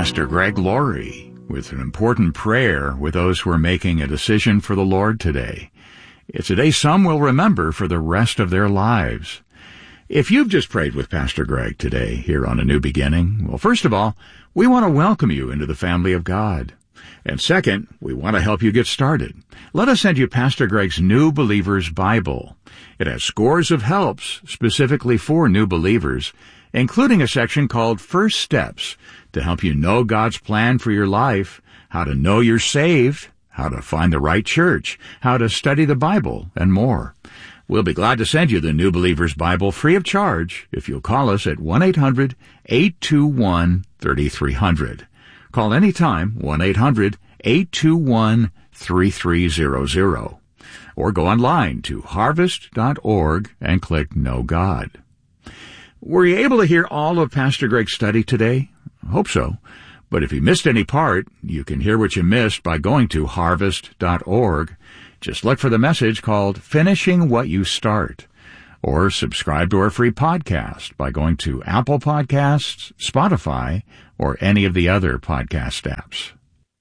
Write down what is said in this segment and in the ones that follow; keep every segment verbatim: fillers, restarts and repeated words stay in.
Pastor Greg Laurie with an important prayer with those who are making a decision for the Lord today. It's a day some will remember for the rest of their lives. If you've just prayed with Pastor Greg today here on A New Beginning, well, first of all, we want to welcome you into the family of God. And second, we want to help you get started. Let us send you Pastor Greg's New Believers Bible. It has scores of helps specifically for new believers, including a section called First Steps to help you know God's plan for your life, how to know you're saved, how to find the right church, how to study the Bible, and more. We'll be glad to send you the New Believer's Bible free of charge if you'll call us at one eight hundred eight two one three three zero zero. Call anytime, one eight hundred eight two one three three zero zero. Or go online to harvest dot org and click Know God. Were you able to hear all of Pastor Greg's study today? I hope so. But if you missed any part, you can hear what you missed by going to harvest dot org. Just look for the message called Finishing What You Start. Or subscribe to our free podcast by going to Apple Podcasts, Spotify, or any of the other podcast apps.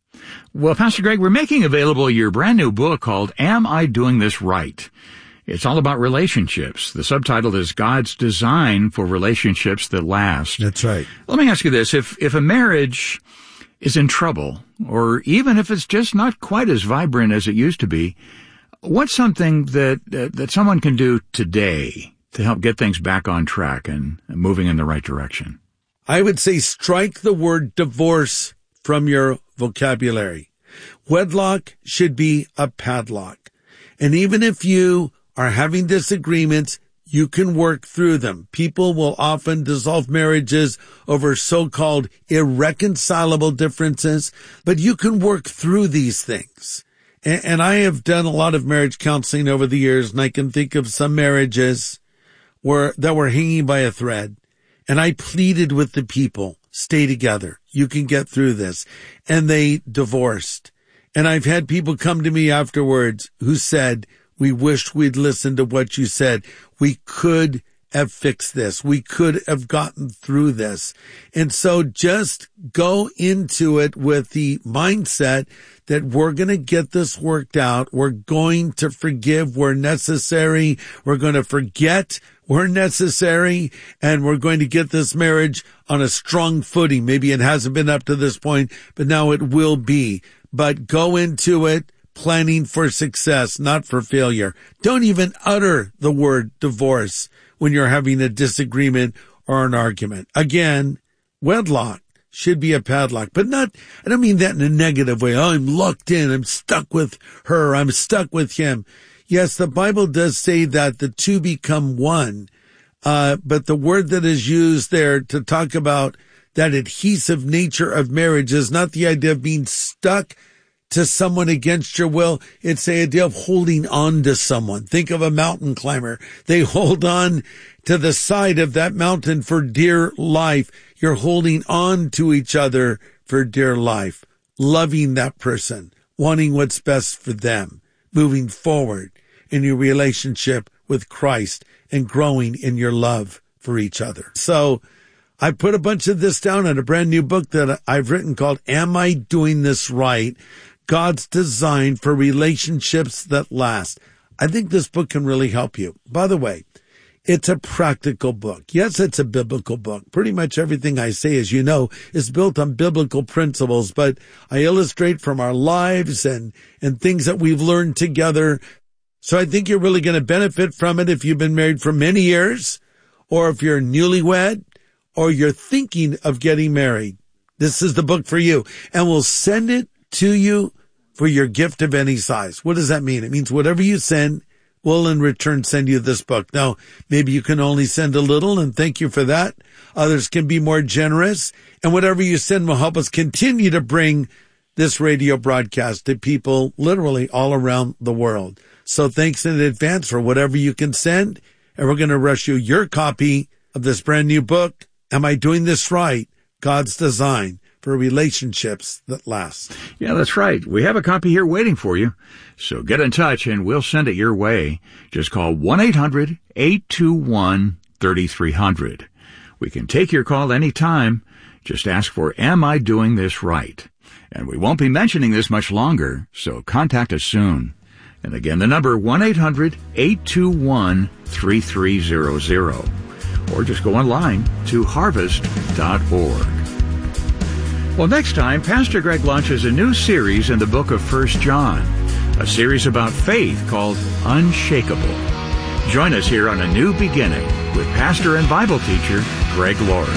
Well, Pastor Greg, we're making available your brand new book called Am I Doing This Right? It's all about relationships. The subtitle is God's Design for Relationships That Last. That's right. Let me ask you this. If, if a marriage is in trouble, or even if it's just not quite as vibrant as it used to be, what's something that, uh, that someone can do today to help get things back on track and moving in the right direction? I would say strike the word divorce from your vocabulary. Wedlock should be a padlock. And even if you are having disagreements, you can work through them. People will often dissolve marriages over so-called irreconcilable differences, but you can work through these things. And, and I have done a lot of marriage counseling over the years, and I can think of some marriages where that were hanging by a thread. And I pleaded with the people, stay together. You can get through this. And they divorced. And I've had people come to me afterwards who said, we wished we'd listened to what you said. We could have fixed this. We could have gotten through this. And so just go into it with the mindset that we're going to get this worked out. We're going to forgive where necessary. We're going to forget where necessary. And we're going to get this marriage on a strong footing. Maybe it hasn't been up to this point, but now it will be. But go into it planning for success, not for failure. Don't even utter the word divorce when you're having a disagreement or an argument. Again, wedlock should be a padlock, but not, I don't mean that in a negative way. Oh, I'm locked in. I'm stuck with her. I'm stuck with him. Yes, the Bible does say that the two become one. Uh, but the word that is used there to talk about that adhesive nature of marriage is not the idea of being stuck to someone against your will. It's the idea of holding on to someone. Think of a mountain climber. They hold on to the side of that mountain for dear life. You're holding on to each other for dear life, loving that person, wanting what's best for them, moving forward in your relationship with Christ and growing in your love for each other. So I put a bunch of this down in a brand new book that I've written called Am I Doing This Right? God's Design for Relationships That Last. I think this book can really help you. By the way, it's a practical book. Yes, it's a biblical book. Pretty much everything I say, as you know, is built on biblical principles, but I illustrate from our lives and, and things that we've learned together. So I think you're really going to benefit from it if you've been married for many years, or if you're newlywed, or you're thinking of getting married. This is the book for you. And we'll send it to you for your gift of any size. What does that mean? It means whatever you send, we'll in return send you this book. Now, maybe you can only send a little, and thank you for that. Others can be more generous, and whatever you send will help us continue to bring this radio broadcast to people literally all around the world. So thanks in advance for whatever you can send, and we're going to rush you your copy of this brand new book, Am I Doing This Right? God's Design for Relationships That Last. Yeah, that's right. We have a copy here waiting for you. So get in touch and we'll send it your way. Just call one eight hundred eight two one three three zero zero. We can take your call anytime. Just ask for Am I Doing This Right? And we won't be mentioning this much longer, so contact us soon. And again, the number one eight hundred eight two one three three zero zero. Or just go online to harvest dot org. Well, next time, Pastor Greg launches a new series in the book of First John, a series about faith called Unshakable. Join us here on A New Beginning with pastor and Bible teacher Greg Laurie.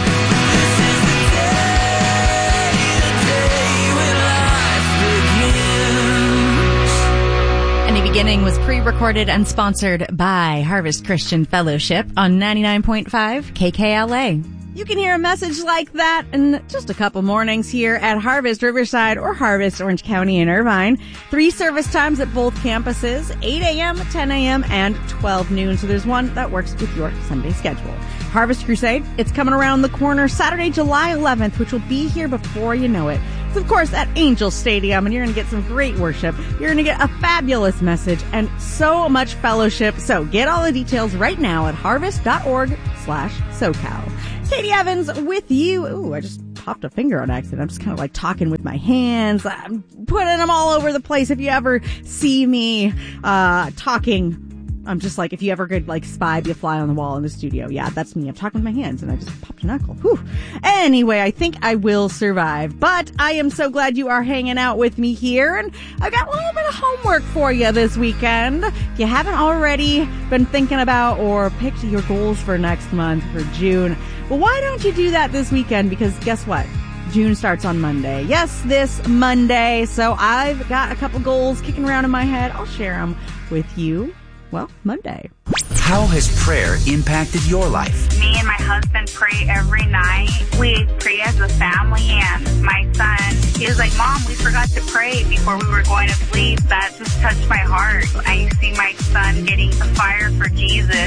Beginning was pre-recorded and sponsored by Harvest Christian Fellowship on ninety-nine point five K K L A. You can hear a message like that in just a couple mornings here at Harvest Riverside or Harvest Orange County in Irvine. Three service times at both campuses, eight a.m., ten a.m., and twelve noon. So there's one that works with your Sunday schedule. Harvest Crusade, it's coming around the corner Saturday, July eleventh, which will be here before you know it. It's, of course, at Angel Stadium, and you're going to get some great worship. You're going to get a fabulous message and so much fellowship. So get all the details right now at harvest.org slash SoCal. Katie Evans with you. Ooh, I just popped a finger on accident. I'm just kind of like talking with my hands. I'm putting them all over the place. If you ever see me uh talking, I'm just like, if you ever could like spy, be a fly on the wall in the studio. Yeah, that's me. I'm talking with my hands and I just popped a knuckle. Whew. Anyway, I think I will survive. But I am so glad you are hanging out with me here. And I've got a little bit of homework for you this weekend. If you haven't already been thinking about or picked your goals for next month, for June, well, why don't you do that this weekend? Because guess what? June starts on Monday. Yes, this Monday. So I've got a couple goals kicking around in my head. I'll share them with you. Well, Monday. How has prayer impacted your life? Me and my husband pray every night. We pray as a family, and my son, he was like, Mom, we forgot to pray before we were going to sleep. That just touched my heart. I see my son getting the fire for Jesus.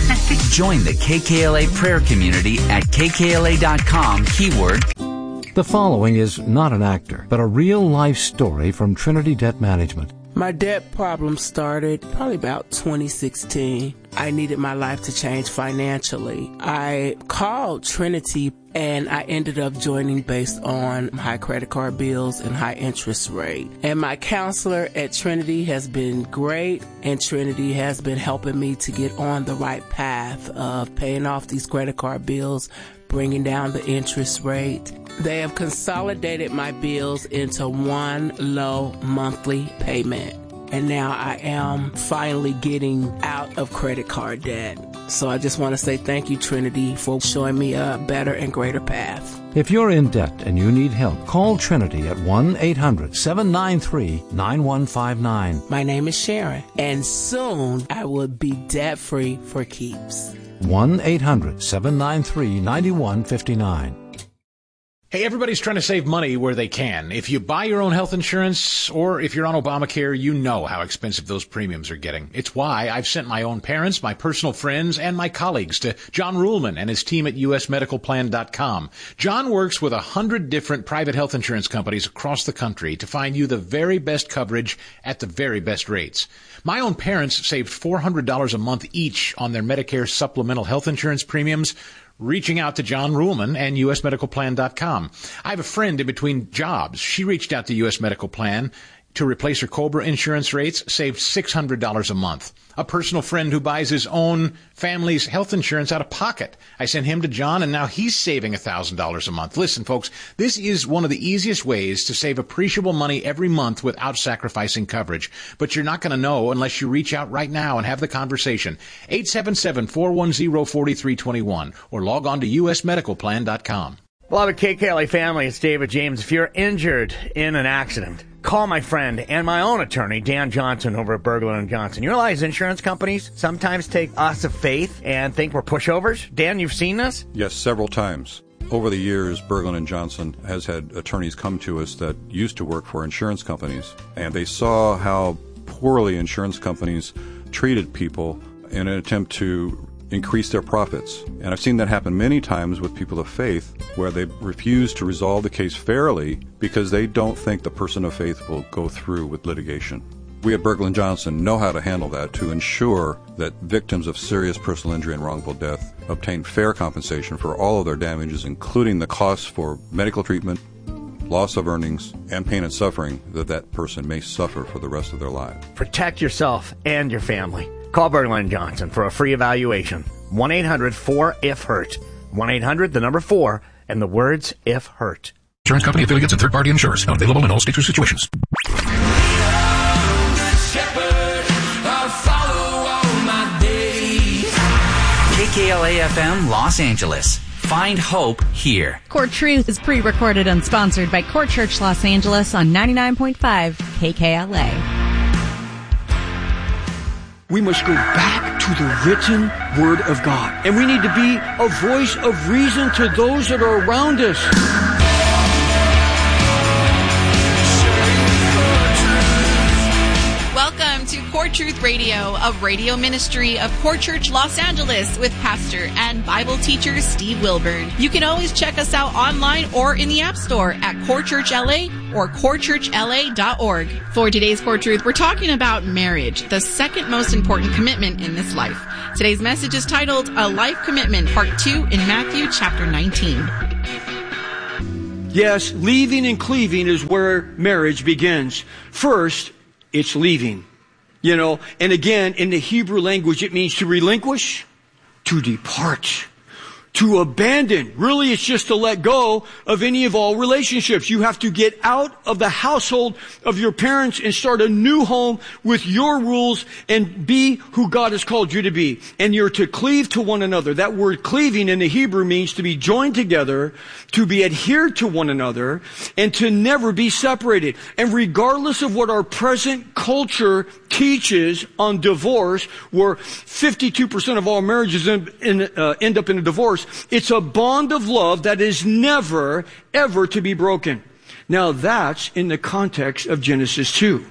Join the K K L A prayer community at K K L A dot com, keyword. The following is not an actor, but a real-life story from Trinity Debt Management. My debt problem started probably about twenty sixteen. I needed my life to change financially. I called Trinity and I ended up joining based on high credit card bills and high interest rate. And my counselor at Trinity has been great, and Trinity has been helping me to get on the right path of paying off these credit card bills, bringing down the interest rate. They have consolidated my bills into one low monthly payment. And now I am finally getting out of credit card debt. So I just want to say thank you, Trinity, for showing me a better and greater path. If you're in debt and you need help, call Trinity at one eight hundred seven nine three nine one five nine. My name is Sharon, and soon I will be debt-free for keeps. one eight hundred seven nine three nine one five nine. Hey, everybody's trying to save money where they can. If you buy your own health insurance, or if you're on Obamacare, you know how expensive those premiums are getting. It's why I've sent my own parents, my personal friends, and my colleagues to John Ruhlman and his team at U S medical plan dot com. John works with a hundred different private health insurance companies across the country to find you the very best coverage at the very best rates. My own parents saved four hundred dollars a month each on their Medicare supplemental health insurance premiums, reaching out to John Ruhlman and U S medical plan dot com. I have a friend in between jobs. She reached out to U S Medical Plan to replace her COBRA insurance rates, saved six hundred dollars a month. A personal friend who buys his own family's health insurance out of pocket. I sent him to John, and now he's saving one thousand dollars a month. Listen, folks, this is one of the easiest ways to save appreciable money every month without sacrificing coverage. But you're not going to know unless you reach out right now and have the conversation. eight seven seven, four one zero, four three two one or log on to U S medical plan dot com. Beloved K K L A family, it's David James. If you're injured in an accident, call my friend and my own attorney, Dan Johnson, over at Berglund and Johnson. You realize insurance companies sometimes take us of faith and think we're pushovers? Dan, you've seen this? Yes, several times. Over the years, Berglund and Johnson has had attorneys come to us that used to work for insurance companies, and they saw how poorly insurance companies treated people in an attempt to increase their profits. And I've seen that happen many times with people of faith, where they refuse to resolve the case fairly because they don't think the person of faith will go through with litigation. We at Bergel and Johnson know how to handle that to ensure that victims of serious personal injury and wrongful death obtain fair compensation for all of their damages, including the costs for medical treatment, loss of earnings, and pain and suffering that that person may suffer for the rest of their lives. Protect yourself and your family. Call Bergel and Johnson for a free evaluation. one eight hundred four if hurt. one eight hundred, the number four, and the words if hurt. Insurance company affiliates and third-party insurers. Not available in all states or situations. K K L A F M Los Angeles. Find hope here. Core Truth is pre-recorded and sponsored by Core Church Los Angeles on ninety-nine point five K K L A. We must go back to the written Word of God. And we need to be a voice of reason to those that are around us. Welcome to Core Truth Radio, a radio ministry of Core Church Los Angeles with pastor and Bible teacher Steve Wilburn. You can always check us out online or in the App Store at Core Church L A or core church L A dot org. For today's Core Truth, we're talking about marriage, the second most important commitment in this life. Today's message is titled A Life Commitment, Part two in Matthew chapter nineteen. Yes, leaving and cleaving is where marriage begins. First, it's leaving. You know, and again, in the Hebrew language, it means to relinquish, to depart, to abandon. Really, it's just to let go of any of all relationships. You have to get out of the household of your parents and start a new home with your rules and be who God has called you to be. And you're to cleave to one another. That word cleaving in the Hebrew means to be joined together, to be adhered to one another, and to never be separated. And regardless of what our present culture teaches on divorce, where fifty-two percent of all marriages in, in, uh, end up in a divorce, it's a bond of love that is never, ever to be broken. Now that's in the context of Genesis two.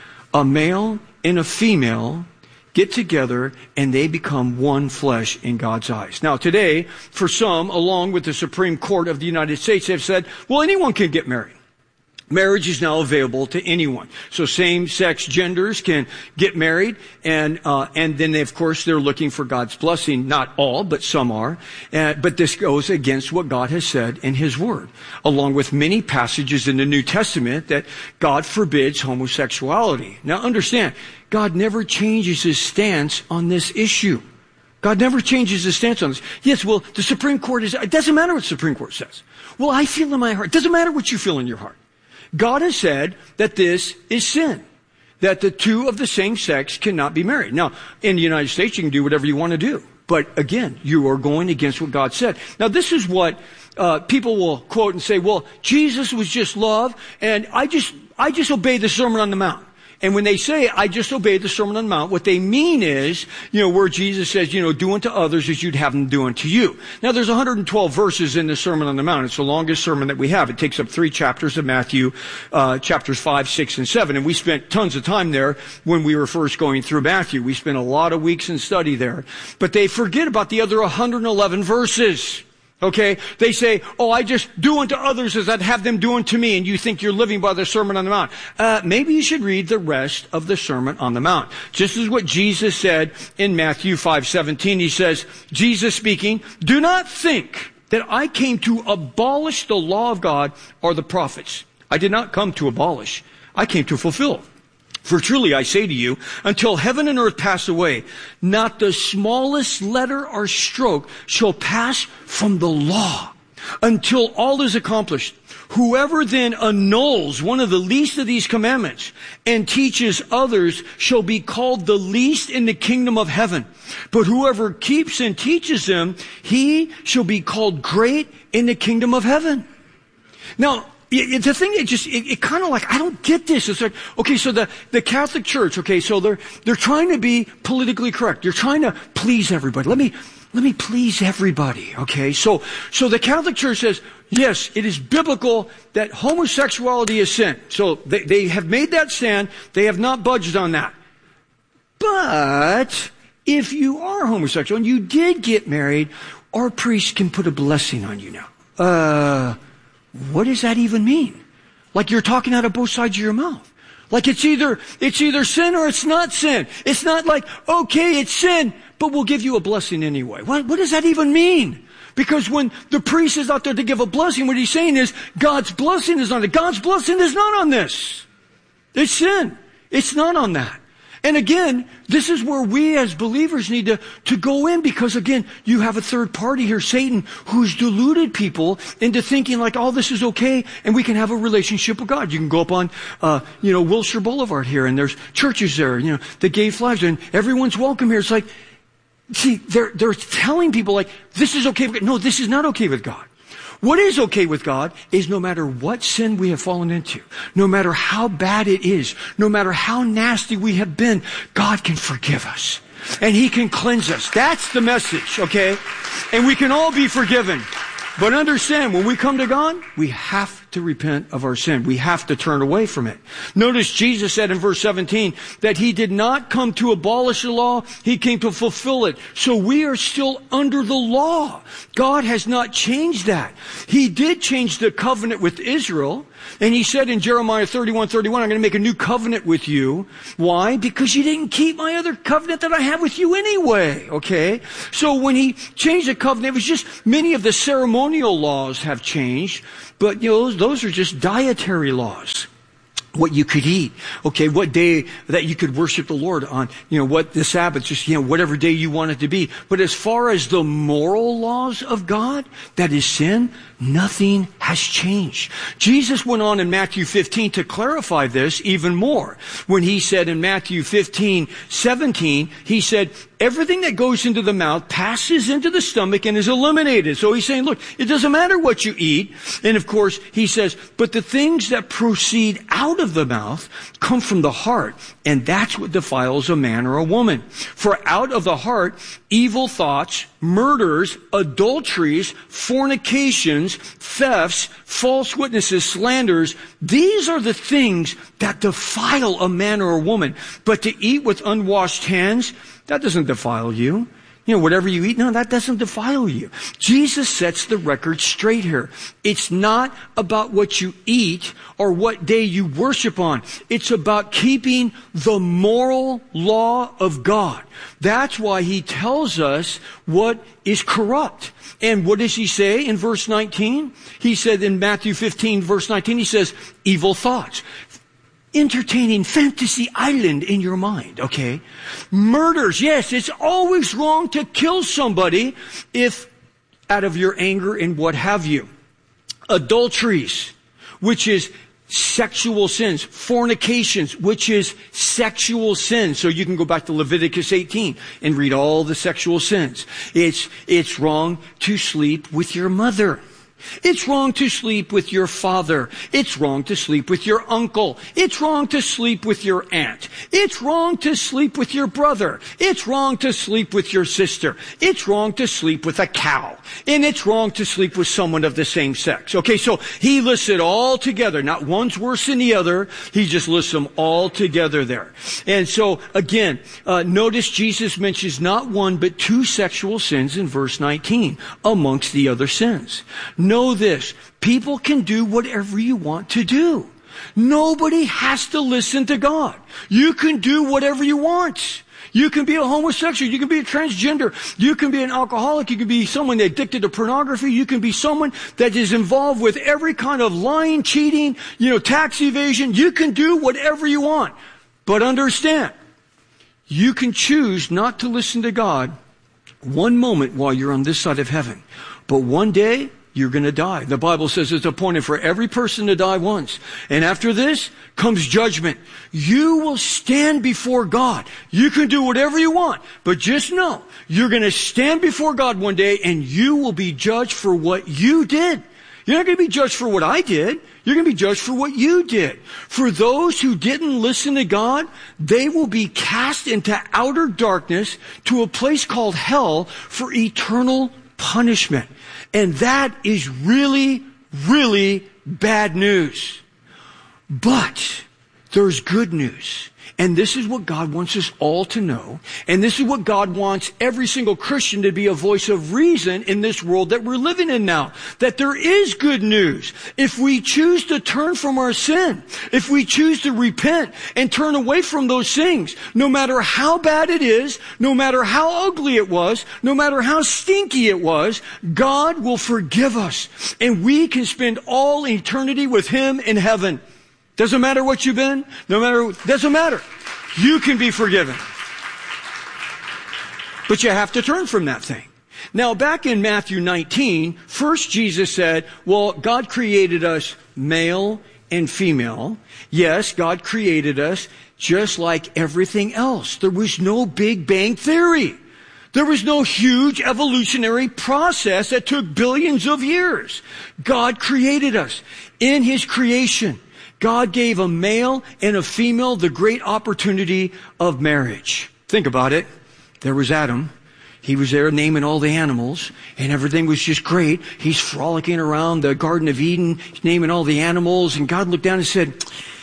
A male and a female get together and they become one flesh in God's eyes. Now today, for some, along with the Supreme Court of the United States, have said, well, anyone can get married. Marriage is now available to anyone. So same-sex genders can get married, and uh, and then, they, of course, they're looking for God's blessing. Not all, but some are. Uh, but this goes against what God has said in His Word, along with many passages in the New Testament that God forbids homosexuality. Now, understand, God never changes His stance on this issue. God never changes His stance on this. Yes, well, the Supreme Court is... It doesn't matter what the Supreme Court says. Well, I feel in my heart. It doesn't matter what you feel in your heart. God has said that this is sin, that the two of the same sex cannot be married. Now, in the United States, you can do whatever you want to do. But again, you are going against what God said. Now, this is what uh, people will quote and say, well, Jesus was just love, and I just, I just obeyed the Sermon on the Mount. And when they say, I just obeyed the Sermon on the Mount, what they mean is, you know, where Jesus says, you know, do unto others as you'd have them do unto you. Now, there's one hundred twelve verses in the Sermon on the Mount. It's the longest sermon that we have. It takes up three chapters of Matthew, uh, chapters five, six, and seven. And we spent tons of time there when we were first going through Matthew. We spent a lot of weeks in study there. But they forget about the other one hundred eleven verses. Okay? They say, oh, I just do unto others as I'd have them do unto me, and you think you're living by the Sermon on the Mount. Uh, maybe you should read the rest of the Sermon on the Mount. Just as what Jesus said in Matthew five seventeen. He says, Jesus speaking, do not think that I came to abolish the law of God or the prophets. I did not come to abolish. I came to fulfill. For truly I say to you, until heaven and earth pass away, not the smallest letter or stroke shall pass from the law until all is accomplished. Whoever then annuls one of the least of these commandments and teaches others shall be called the least in the kingdom of heaven. But whoever keeps and teaches them, he shall be called great in the kingdom of heaven. Now, It, the thing, it just, it, it kind of like, I don't get this. It's like, okay, so the, the Catholic Church, okay, so they're, they're trying to be politically correct. You're trying to please everybody. Let me, let me please everybody, okay? So, so the Catholic Church says, yes, it is biblical that homosexuality is sin. So they, they have made that stand. They have not budged on that. But if you are homosexual and you did get married, our priest can put a blessing on you now. Uh... What does that even mean? Like you're talking out of both sides of your mouth. Like it's either, it's either sin or it's not sin. It's not like, okay, it's sin, but we'll give you a blessing anyway. What, what does that even mean? Because when the priest is out there to give a blessing, what he's saying is, God's blessing is on it. God's blessing is not on this. It's sin. It's not on that. And again, this is where we as believers need to, to go in, because again, you have a third party here, Satan, who's deluded people into thinking like, oh, this is okay, and we can have a relationship with God. You can go up on, uh, you know, Wilshire Boulevard here, and there's churches there, you know, the gay flags, and everyone's welcome here. It's like, see, they're, they're telling people like, this is okay with God. No, this is not okay with God. What is okay with God is no matter what sin we have fallen into, no matter how bad it is, no matter how nasty we have been, God can forgive us. And He can cleanse us. That's the message, okay? And we can all be forgiven. But understand, when we come to God, we have to repent of our sin. We have to turn away from it. Notice Jesus said in verse seventeen that He did not come to abolish the law. He came to fulfill it. So we are still under the law. God has not changed that. He did change the covenant with Israel. And He said in Jeremiah thirty-one thirty-one, I'm going to make a new covenant with you. Why? Because you didn't keep my other covenant that I have with you anyway. Okay? So when He changed the covenant, it was just many of the ceremonial laws have changed. But, you know, those, those are just dietary laws. What you could eat, okay, what day that you could worship the Lord on, you know, what the Sabbath, just, you know, whatever day you want it to be. But as far as the moral laws of God, that is sin, nothing has changed. Jesus went on in Matthew fifteen to clarify this even more. When He said in Matthew fifteen seventeen, He said, everything that goes into the mouth passes into the stomach and is eliminated. So He's saying, look, it doesn't matter what you eat. And of course, He says, but the things that proceed out of the mouth come from the heart, and that's what defiles a man or a woman. For out of the heart, evil thoughts, murders, adulteries, fornications, thefts, false witnesses, slanders, these are the things that defile a man or a woman. But to eat with unwashed hands, that doesn't defile you. You know, whatever you eat, no, that doesn't defile you. Jesus sets the record straight here. It's not about what you eat or what day you worship on. It's about keeping the moral law of God. That's why He tells us what is corrupt. And what does He say in verse nineteen? He said in Matthew fifteen, verse nineteen, He says, evil thoughts. Entertaining fantasy island in your mind, okay? Murders, yes, it's always wrong to kill somebody if out of your anger and what have you. Adulteries, which is sexual sins. Fornications, which is sexual sins. So you can go back to Leviticus eighteen and read all the sexual sins. It's, it's wrong to sleep with your mother. It's wrong to sleep with your father. It's wrong to sleep with your uncle. It's wrong to sleep with your aunt. It's wrong to sleep with your brother. It's wrong to sleep with your sister. It's wrong to sleep with a cow. And it's wrong to sleep with someone of the same sex. Okay, so He lists it all together. Not one's worse than the other. He just lists them all together there. And so, again, uh, notice Jesus mentions not one but two sexual sins in verse nineteen amongst the other sins. Know this, people can do whatever you want to do. Nobody has to listen to God. You can do whatever you want. You can be a homosexual. You can be a transgender. You can be an alcoholic. You can be someone addicted to pornography. You can be someone that is involved with every kind of lying, cheating, you know, tax evasion. You can do whatever you want. But understand, you can choose not to listen to God one moment while you're on this side of heaven. But one day, you're going to die. The Bible says it's appointed for every person to die once. And after this comes judgment. You will stand before God. You can do whatever you want, but just know you're going to stand before God one day and you will be judged for what you did. You're not going to be judged for what I did. You're going to be judged for what you did. For those who didn't listen to God, they will be cast into outer darkness to a place called hell for eternal punishment. And that is really, really bad news. But there's good news. And this is what God wants us all to know. And this is what God wants every single Christian to be a voice of reason in this world that we're living in now. That there is good news. If we choose to turn from our sin, if we choose to repent and turn away from those things, no matter how bad it is, no matter how ugly it was, no matter how stinky it was, God will forgive us. And we can spend all eternity with Him in heaven. Doesn't matter what you've been. No matter, doesn't matter. You can be forgiven. But you have to turn from that thing. Now, back in Matthew nineteen, first Jesus said, well, God created us male and female. Yes, God created us just like everything else. There was no Big Bang Theory. There was no huge evolutionary process that took billions of years. God created us in His creation. God gave a male and a female the great opportunity of marriage. Think about it. There was Adam. He was there naming all the animals, and everything was just great. He's frolicking around the Garden of Eden, naming all the animals, and God looked down and said,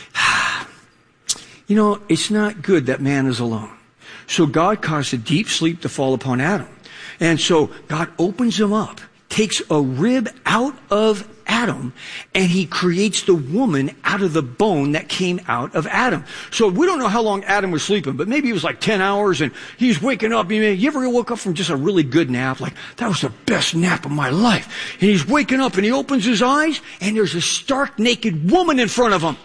ah, you know, it's not good that man is alone. So God caused a deep sleep to fall upon Adam. And so God opens him up, takes a rib out of Adam, and He creates the woman out of the bone that came out of Adam. So we don't know how long Adam was sleeping, but maybe it was like ten hours, and he's waking up. You ever woke up from just a really good nap? Like, that was the best nap of my life. And he's waking up, and he opens his eyes, and there's a stark naked woman in front of him.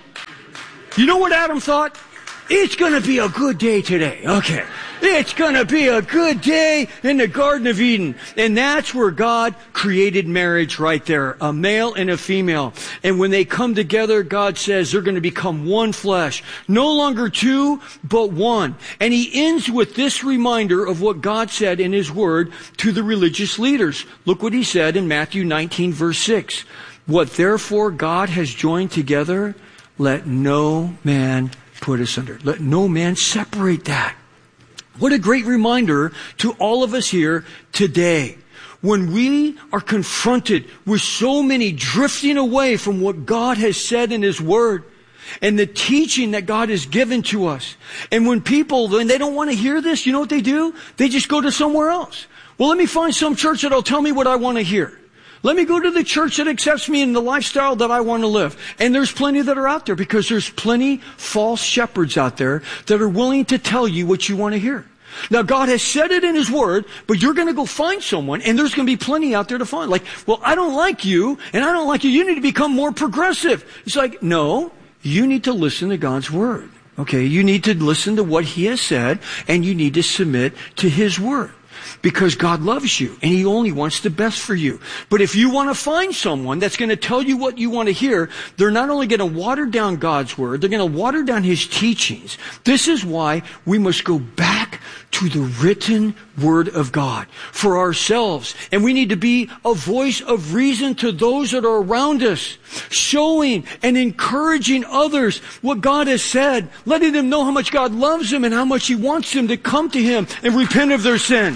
You know what Adam thought? It's gonna be a good day today. Okay. It's gonna be a good day in the Garden of Eden. And that's where God created marriage right there. A male and a female. And when they come together, God says they're gonna become one flesh. No longer two, but one. And He ends with this reminder of what God said in His Word to the religious leaders. Look what He said in Matthew nineteen verse six. What therefore God has joined together, let no man put asunder. Let no man separate that. What a great reminder to all of us here today. When we are confronted with so many drifting away from what God has said in His Word and the teaching that God has given to us. And when people, when they don't want to hear this, you know what they do? They just go to somewhere else. Well, let me find some church that'll tell me what I want to hear. Let me go to the church that accepts me in the lifestyle that I want to live. And there's plenty that are out there, because there's plenty false shepherds out there that are willing to tell you what you want to hear. Now, God has said it in His Word, but you're going to go find someone, and there's going to be plenty out there to find. Like, well, I don't like you, and I don't like you. You need to become more progressive. It's like, no, you need to listen to God's Word. Okay, you need to listen to what He has said, and you need to submit to His Word. Because God loves you, and He only wants the best for you. But if you want to find someone that's going to tell you what you want to hear, they're not only going to water down God's Word, they're going to water down His teachings. This is why we must go back to the written Word of God for ourselves. And we need to be a voice of reason to those that are around us, showing and encouraging others what God has said, letting them know how much God loves them and how much He wants them to come to Him and repent of their sin.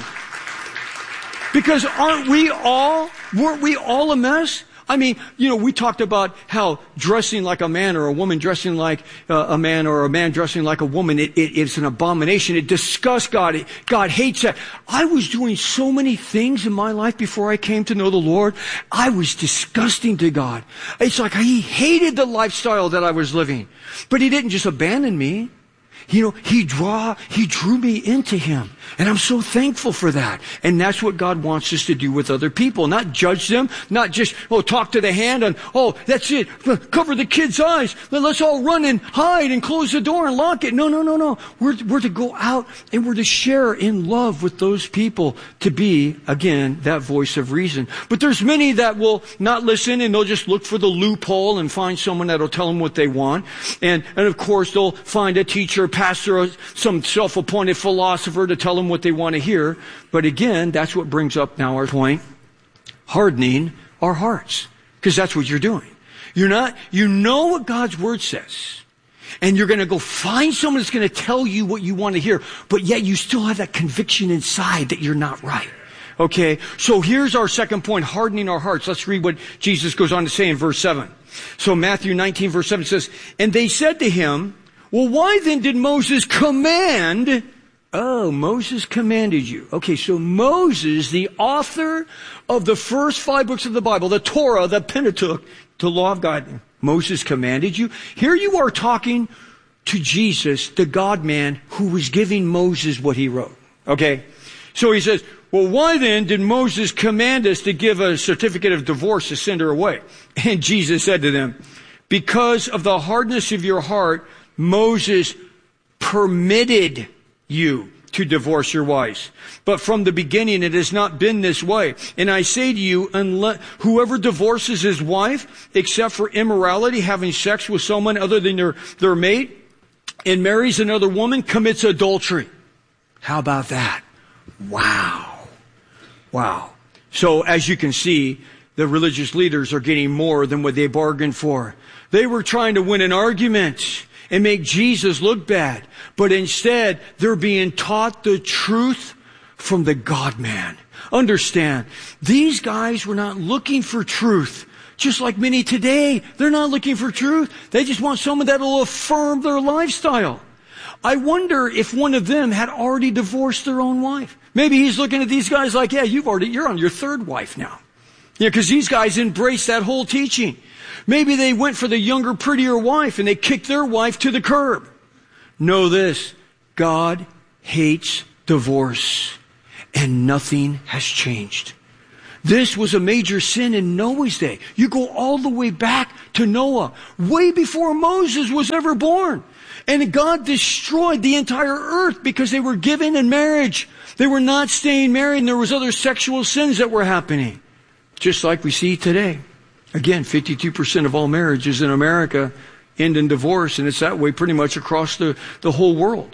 Because aren't we all, weren't we all a mess? I mean, you know, we talked about how dressing like a man or a woman dressing like uh, a man or a man dressing like a woman, it, it, it's an abomination. It disgusts God. It, God hates that. I was doing so many things in my life before I came to know the Lord. I was disgusting to God. It's like He hated the lifestyle that I was living. But He didn't just abandon me. You know, He draw, He drew me into Him. And I'm so thankful for that. And that's what God wants us to do with other people. Not judge them, not just, oh, talk to the hand and, oh, that's it, cover the kid's eyes. Let's all run and hide and close the door and lock it. No, no, no, no. We're, we're to go out and we're to share in love with those people, to be, again, that voice of reason. But there's many that will not listen, and they'll just look for the loophole and find someone that'll tell them what they want. And, and of course, they'll find a teacher, pastor, some self-appointed philosopher to tell them what they want to hear. But again, that's what brings up now our point, hardening our hearts. Because that's what you're doing. You're not, you know what God's Word says. And you're going to go find someone that's going to tell you what you want to hear. But yet you still have that conviction inside that you're not right. Okay, so here's our second point, hardening our hearts. Let's read what Jesus goes on to say in verse seven. So Matthew nineteen verse seven says, and they said to Him, Well, why then did Moses command? Oh, Moses commanded you. Okay, so Moses, the author of the first five books of the Bible, the Torah, the Pentateuch, the law of God, Moses commanded you. Here you are talking to Jesus, the God-man, who was giving Moses what he wrote. Okay? So he says, well, why then did Moses command us to give a certificate of divorce to send her away? And Jesus said to them, because of the hardness of your heart, Moses permitted you to divorce your wives. But from the beginning it has not been this way. And I say to you, unless whoever divorces his wife, except for immorality, having sex with someone other than their, their mate, and marries another woman, commits adultery. How about that? Wow. Wow. So as you can see, the religious leaders are getting more than what they bargained for. They were trying to win an argument and make Jesus look bad. But instead, they're being taught the truth from the God-man. Understand, these guys were not looking for truth. Just like many today, they're not looking for truth. They just want someone that will affirm their lifestyle. I wonder if one of them had already divorced their own wife. Maybe he's looking at these guys like, yeah, you've already, you're on your third wife now. Yeah, because these guys embraced that whole teaching. Maybe they went for the younger, prettier wife and they kicked their wife to the curb. Know this, God hates divorce and nothing has changed. This was a major sin in Noah's day. You go all the way back to Noah, way before Moses was ever born. And God destroyed the entire earth because they were given in marriage. They were not staying married and there was other sexual sins that were happening. Just like we see today. Again, fifty-two percent of all marriages in America end in divorce, and it's that way pretty much across the, the whole world.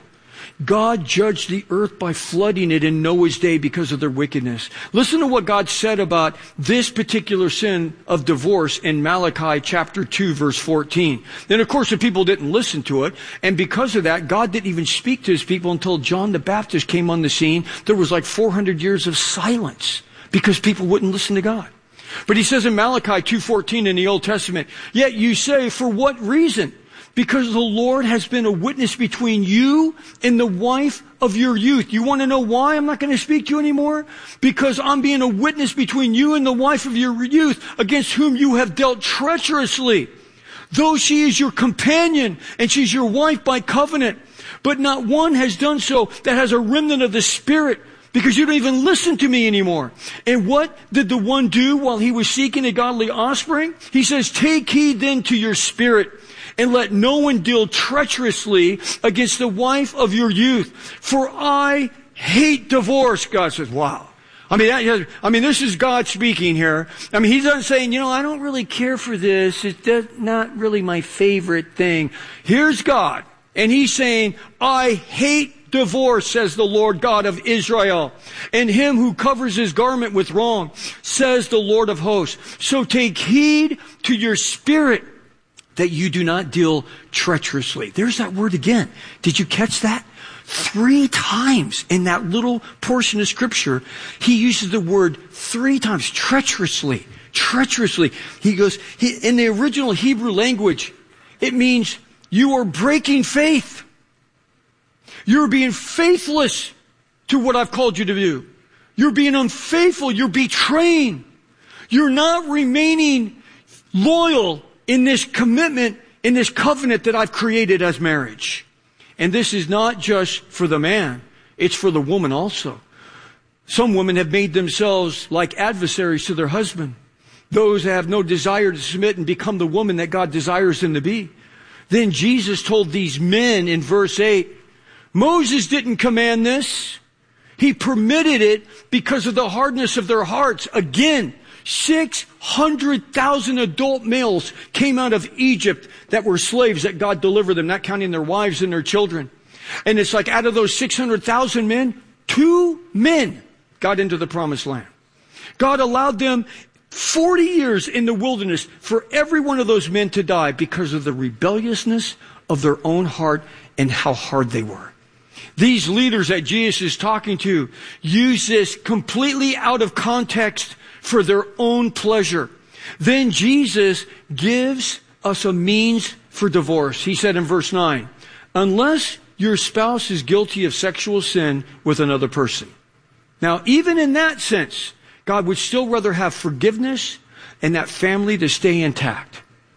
God judged the earth by flooding it in Noah's day because of their wickedness. Listen to what God said about this particular sin of divorce in Malachi chapter two, verse fourteen. Then, of course, the people didn't listen to it, and because of that, God didn't even speak to his people until John the Baptist came on the scene. There was like four hundred years of silence because people wouldn't listen to God. But he says in Malachi two fourteen in the Old Testament, yet you say, for what reason? Because the Lord has been a witness between you and the wife of your youth. You want to know why I'm not going to speak to you anymore? Because I'm being a witness between you and the wife of your youth, against whom you have dealt treacherously. Though she is your companion and she's your wife by covenant, but not one has done so that has a remnant of the Spirit, because you don't even listen to me anymore. And what did the one do while he was seeking a godly offspring? He says, take heed then to your spirit, and let no one deal treacherously against the wife of your youth. For I hate divorce. God says, wow. I mean, that, I mean, this is God speaking here. I mean, he's not saying, you know, I don't really care for this. It's not really my favorite thing. Here's God. And he's saying, I hate divorce, says the Lord God of Israel, and him who covers his garment with wrong, says the Lord of hosts. So take heed to your spirit that you do not deal treacherously. There's that word again. Did you catch that? Three times in that little portion of scripture, he uses the word three times, treacherously, treacherously. He goes, he, in the original Hebrew language, it means you are breaking faith. You're being faithless to what I've called you to do. You're being unfaithful. You're betraying. You're not remaining loyal in this commitment, in this covenant that I've created as marriage. And this is not just for the man. It's for the woman also. Some women have made themselves like adversaries to their husband. Those that have no desire to submit and become the woman that God desires them to be. Then Jesus told these men in verse eight, Moses didn't command this. He permitted it because of the hardness of their hearts. Again, six hundred thousand adult males came out of Egypt that were slaves that God delivered them, not counting their wives and their children. And it's like out of those six hundred thousand men, two men got into the promised land. God allowed them forty years in the wilderness for every one of those men to die because of the rebelliousness of their own heart and how hard they were. These leaders that Jesus is talking to use this completely out of context for their own pleasure. Then Jesus gives us a means for divorce. He said in verse nine, unless your spouse is guilty of sexual sin with another person. Now, even in that sense, God would still rather have forgiveness and that family to stay intact.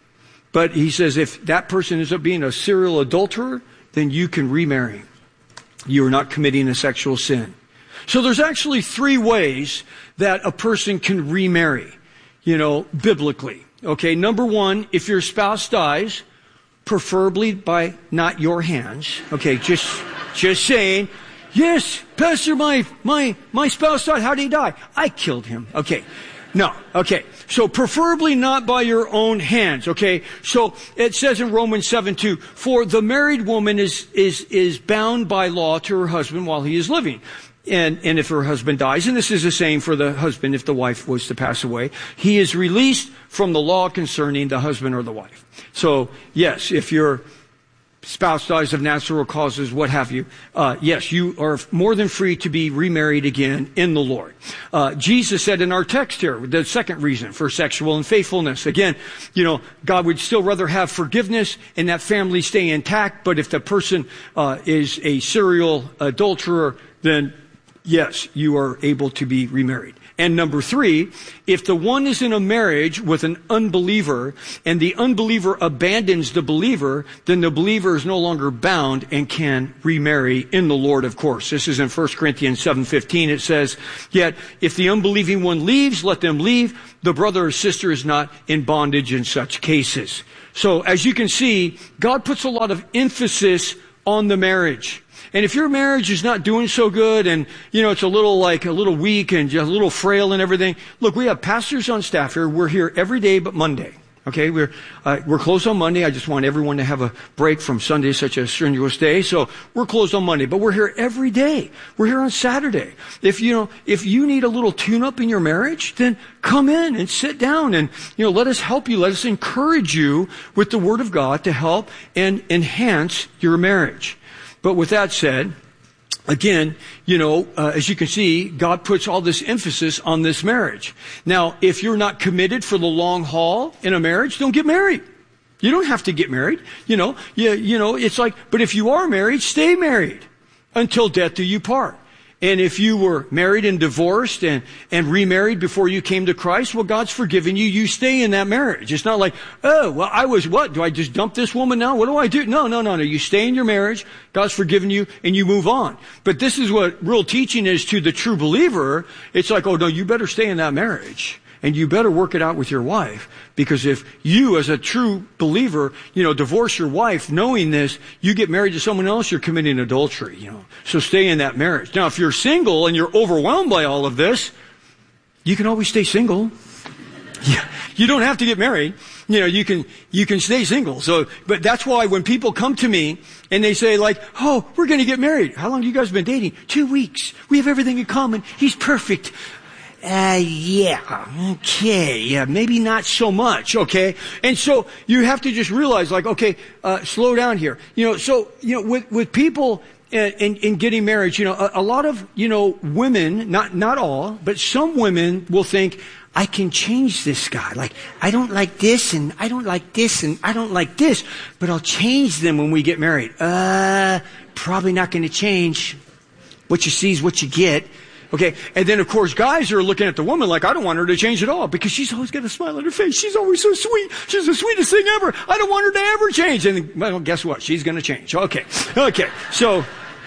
But he says if that person ends up being a serial adulterer, then you can remarry. You are not committing a sexual sin. So there's actually three ways that a person can remarry, you know, biblically. Okay, number one, if your spouse dies, preferably by not your hands. Okay, just just saying, yes, Pastor, my my my spouse died. How did he die? I killed him. Okay. No. Okay. So preferably not by your own hands. Okay. So it says in Romans seven two, for the married woman is, is, is bound by law to her husband while he is living. And, and if her husband dies, and this is the same for the husband if the wife was to pass away, he is released from the law concerning the husband or the wife. So yes, if your spouse dies of natural causes, what have you, uh, yes, you are more than free to be remarried again in the Lord. Uh, Jesus said in our text here, the second reason for sexual unfaithfulness, again, you know, God would still rather have forgiveness and that family stay intact, but if the person uh, is a serial adulterer, then yes, you are able to be remarried. And number three, if the one is in a marriage with an unbeliever and the unbeliever abandons the believer, then the believer is no longer bound and can remarry in the Lord, of course. This is in First Corinthians seven fifteen. It says, yet if the unbelieving one leaves, let them leave. The brother or sister is not in bondage in such cases. So as you can see, God puts a lot of emphasis on the marriage. And if your marriage is not doing so good and, you know, it's a little like a little weak and just a little frail and everything, look, we have pastors on staff here. We're here every day but Monday. Okay, we're, uh, we're closed on Monday. I just want everyone to have a break from Sunday, such a strenuous day. So we're closed on Monday, but we're here every day. We're here on Saturday. If, you know, if you need a little tune-up in your marriage, then come in and sit down and, you know, let us help you. Let us encourage you with the Word of God to help and enhance your marriage. But with that said, again, you know, uh, as you can see, God puts all this emphasis on this marriage. Now, if you're not committed for the long haul in a marriage, don't get married. You don't have to get married. You know, you, you know, it's like, but if you are married, stay married until death do you part. And if you were married and divorced and, and remarried before you came to Christ, well, God's forgiven you. You stay in that marriage. It's not like, oh, well, I was what? Do I just dump this woman now? What do I do? No, no, no, no. You stay in your marriage. God's forgiven you and you move on. But this is what real teaching is to the true believer. It's like, oh, no, you better stay in that marriage. And you better work it out with your wife, because if you as a true believer, you know, divorce your wife knowing this, you get married to someone else, you're committing adultery, you know. So stay in that marriage. Now, if you're single and you're overwhelmed by all of this, you can always stay single. Yeah. You don't have to get married. You know, you can, you can stay single. So, but that's why when people come to me and they say like, oh, we're going to get married. How long have you guys been dating? Two weeks. We have everything in common. He's perfect. Uh, yeah, okay, yeah, maybe not so much, okay? And so you have to just realize, like, okay, uh, slow down here. You know, so, you know, with, with people in, in, in getting married, you know, a, a lot of, you know, women, not, not all, but some women will think, I can change this guy. Like, I don't like this and I don't like this and I don't like this, but I'll change them when we get married. Uh, probably not going to change. What you see is what you get. Okay, and then of course guys are looking at the woman like, I don't want her to change at all because she's always got a smile on her face. She's always so sweet. She's the sweetest thing ever. I don't want her to ever change. And well, guess what? She's going to change. Okay, okay. So,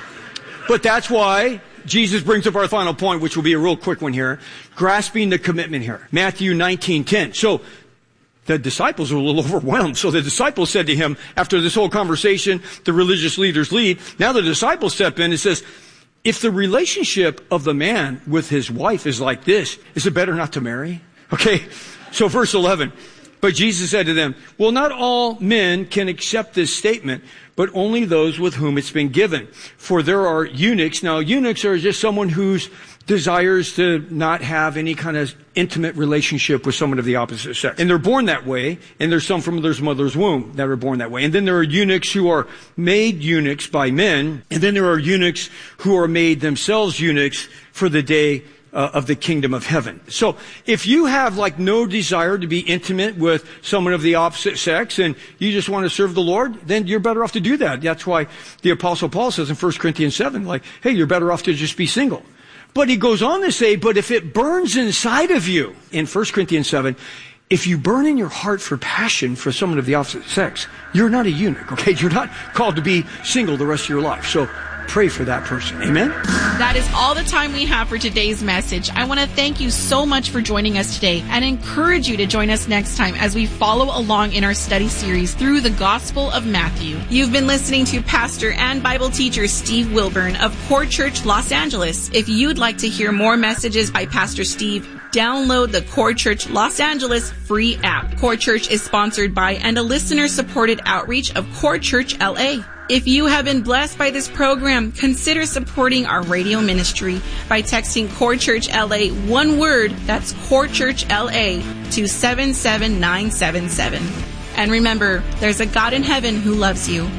but that's why Jesus brings up our final point, which will be a real quick one here. Grasping the commitment here. Matthew nineteen ten. So, the disciples were a little overwhelmed. So the disciples said to him, after this whole conversation, the religious leaders lead. Now the disciples step in and says, if the relationship of the man with his wife is like this, is it better not to marry? Okay, so verse eleven. But Jesus said to them, well, not all men can accept this statement, but only those with whom it's been given. For there are eunuchs. Now, eunuchs are just someone who's desires to not have any kind of intimate relationship with someone of the opposite sex. And they're born that way, and there's some from their mother's womb that are born that way. And then there are eunuchs who are made eunuchs by men, and then there are eunuchs who are made themselves eunuchs for the day uh, of the kingdom of heaven. So if you have like no desire to be intimate with someone of the opposite sex and you just want to serve the Lord, then you're better off to do that. That's why the Apostle Paul says in First Corinthians seven, like, hey, you're better off to just be single. But he goes on to say, but if it burns inside of you, in First Corinthians seven, if you burn in your heart for passion for someone of the opposite sex, you're not a eunuch, okay? You're not called to be single the rest of your life. So pray for that person. Amen? That is all the time we have for today's message. I want to thank you so much for joining us today and encourage you to join us next time as we follow along in our study series through the Gospel of Matthew. You've been listening to Pastor and Bible teacher Steve Wilburn of Core Church Los Angeles. If you'd like to hear more messages by Pastor Steve, download the Core Church Los Angeles free app. Core Church is sponsored by and a listener-supported outreach of Core Church L A. If you have been blessed by this program, consider supporting our radio ministry by texting Core Church L A, one word, that's Core Church L A, to seven seven nine seven seven. And remember, there's a God in heaven who loves you.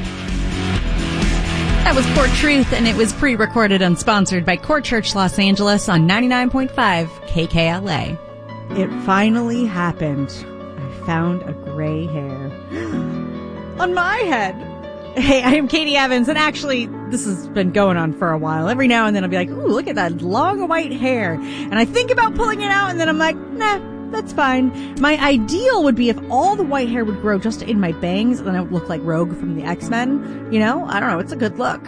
That was Core Truth, and it was pre-recorded and sponsored by Core Church Los Angeles on ninety-nine point five K K L A. It finally happened. I found a gray hair on my head. Hey, I am Katie Evans, and actually, this has been going on for a while. Every now and then I'll be like, ooh, look at that long white hair. And I think about pulling it out, and then I'm like, nah, that's fine. My ideal would be if all the white hair would grow just in my bangs, and then I would look like Rogue from the X-Men. You know, I don't know, it's a good look.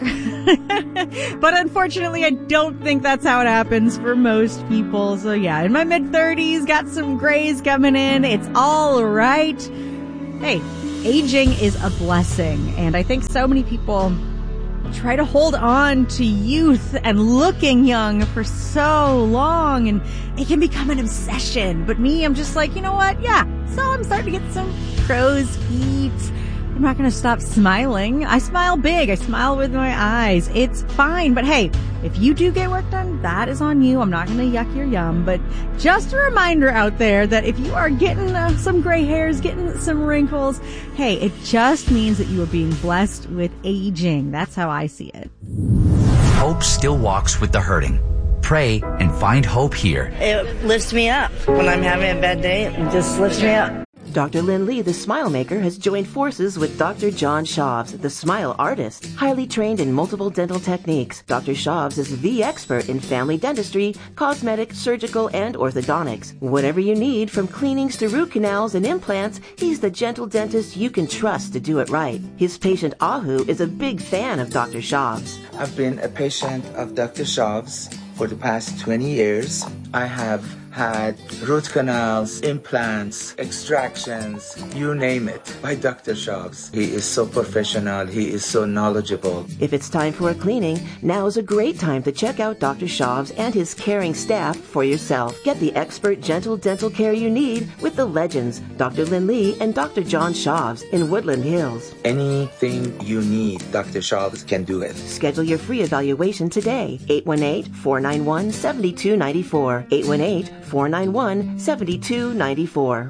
But unfortunately, I don't think that's how it happens for most people. So yeah, in my mid-thirties, got some grays coming in. It's all right. Hey, aging is a blessing, and I think so many people try to hold on to youth and looking young for so long, and it can become an obsession. But me, I'm just like, you know what? Yeah, so I'm starting to get some crow's feet. I'm not going to stop smiling. I smile big. I smile with my eyes. It's fine. But hey, if you do get work done, that is on you. I'm not going to yuck your yum. But just a reminder out there that if you are getting uh, some gray hairs, getting some wrinkles, hey, it just means that you are being blessed with aging. That's how I see it. Hope still walks with the hurting. Pray and find hope here. It lifts me up. When I'm having a bad day, it just lifts me up. Doctor Lynn Lee, the Smile Maker, has joined forces with Doctor John Shavs, the Smile Artist. Highly trained in multiple dental techniques, Doctor Shavs is the expert in family dentistry, cosmetic, surgical, and orthodontics. Whatever you need, from cleanings to root canals and implants, he's the gentle dentist you can trust to do it right. His patient Ahu is a big fan of Doctor Shavs. I've been a patient of Doctor Shavs for the past twenty years. I have had root canals, implants, extractions, you name it, by Doctor Shavs. He is so professional. He is so knowledgeable. If it's time for a cleaning, now is a great time to check out Doctor Shavs and his caring staff for yourself. Get the expert gentle dental care you need with the legends, Doctor Lynn Lee and Doctor John Shavs in Woodland Hills. Anything you need, Doctor Shavs can do it. Schedule your free evaluation today. eight one eight, four nine one, seven two nine four. eight one eight, four nine one, seven two nine four.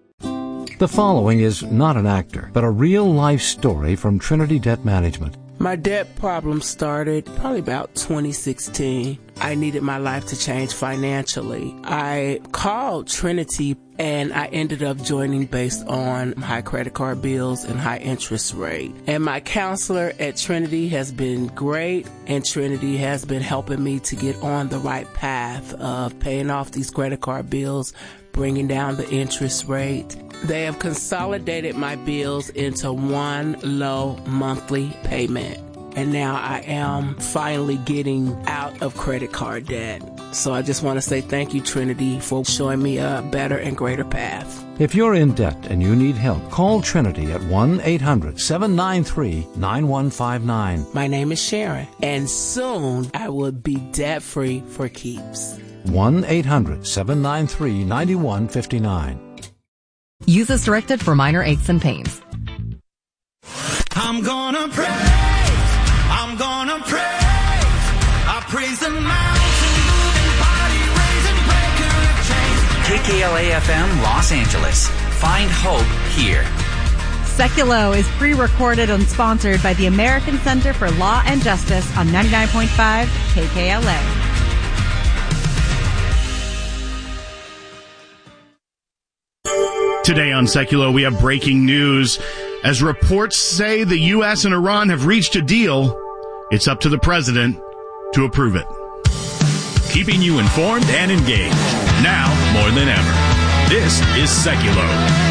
The following is not an actor, but a real-life story from Trinity Debt Management. My debt problem started probably about twenty sixteen. I needed my life to change financially. I called Trinity and I ended up joining based on high credit card bills and high interest rate. And my counselor at Trinity has been great, and Trinity has been helping me to get on the right path of paying off these credit card bills, bringing down the interest rate. They have consolidated my bills into one low monthly payment. And now I am finally getting out of credit card debt. So I just want to say thank you, Trinity, for showing me a better and greater path. If you're in debt and you need help, call Trinity at one eight hundred, seven nine three, nine one five nine. My name is Sharon, and soon I will be debt-free for keeps. one eight hundred, seven nine three, nine one five nine. Use as directed for minor aches and pains. I'm gonna praise, I'm gonna praise, I praise the mountain moving body, raising breaker of chains. K K L A F M Los Angeles. Find hope here. Seculo is pre-recorded and sponsored by the American Center for Law and Justice on ninety-nine point five K K L A. Today on Seculo, we have breaking news. As reports say the U S and Iran have reached a deal, it's up to the president to approve it. Keeping you informed and engaged, now more than ever. This is Seculo.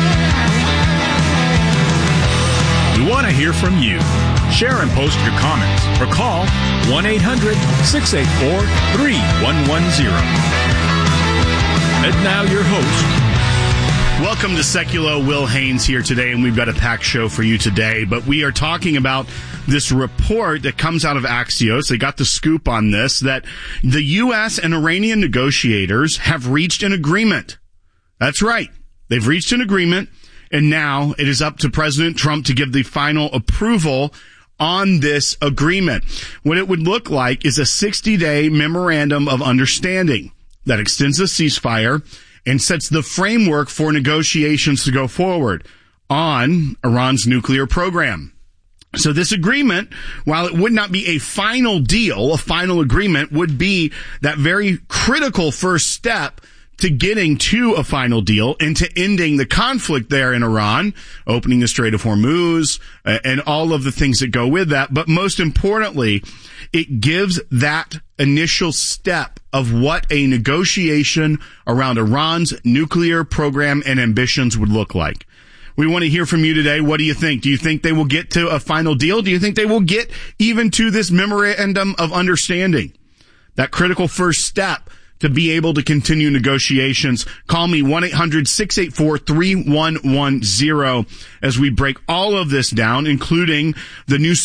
We want to hear from you. Share and post your comments or call one eight hundred six eight four three one one zero. And now your host. Welcome to Seculo. Will Haynes here today, and we've got a packed show for you today. But we are talking about this report that comes out of Axios. They got the scoop on this, that the U S and Iranian negotiators have reached an agreement. That's right. They've reached an agreement, and now it is up to President Trump to give the final approval on this agreement. What it would look like is a sixty-day memorandum of understanding that extends the ceasefire and sets the framework for negotiations to go forward on Iran's nuclear program. So this agreement, while it would not be a final deal, a final agreement would be that very critical first step to getting to a final deal and to ending the conflict there in Iran, opening the Strait of Hormuz, uh, and all of the things that go with that. But most importantly, it gives that initial step of what a negotiation around Iran's nuclear program and ambitions would look like. We want to hear from you today. What do you think? Do you think they will get to a final deal? Do you think they will get even to this memorandum of understanding? That critical first step to be able to continue negotiations. Call me one eight hundred six eight four three one one zero as we break all of this down, including the new